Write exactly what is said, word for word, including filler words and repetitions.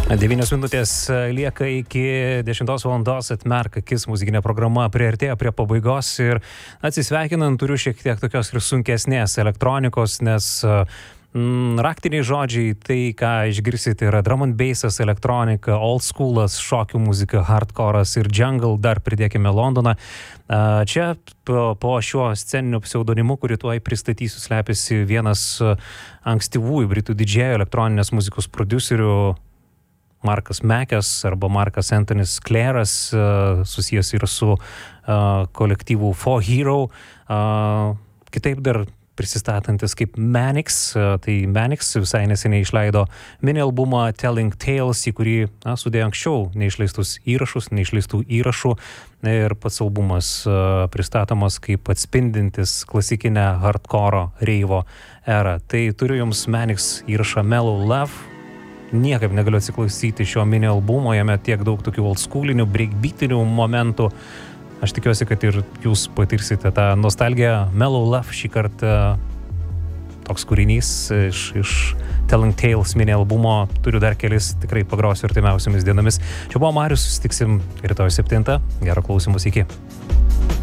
devynios minutės lieka iki dešimtos valandos, atmerk akis, muzikinė programa priartėjo prie pabaigos ir atsisveikinant turiu šiek tiek tokios ir sunkesnės elektronikos, nes mm, raktiniai žodžiai, tai ką išgirsite yra drum and bassas, elektronika, old schoolas, šokių muzika, hardcore'as ir jungle, dar pridėkime Londoną. Čia po šiuo sceniniu pseudonimu, kurį tuoj pristatysiu, slepiasi vienas ankstyvųjų britų didžėjų elektroninės muzikos prodiuserių Markas Mekes arba Markas Antonis Claras, susijęs ir su kolektyvu Four Hero, kitaip dar prisistatantis kaip Manix. Tai Manix visai neseniai išleido mini albumą Telling Tales, į kurį na, sudėjo anksčiau neišleistus įrašus, neišleistų įrašų, ir pats albumas pristatomas kaip atspindintis klasikinę hardcore reivo erą. Tai turiu jums Manix įrašą Mellow Love. Niekaip negaliu atsiklausyti šio mini albumo, jame tiek daug tokių oldschoolinių, breakbeatinių momentų. Aš tikiuosi, kad ir jūs patirsite tą nostalgiją. Mellow Love šį kartą toks kūrinys iš, iš Telling Tales mini albumo. Turiu dar kelis, tikrai pagrosiu artimiausiamis dienomis. Čia buvo Marius, susitiksim rytoj septintą. Gero klausymus, iki.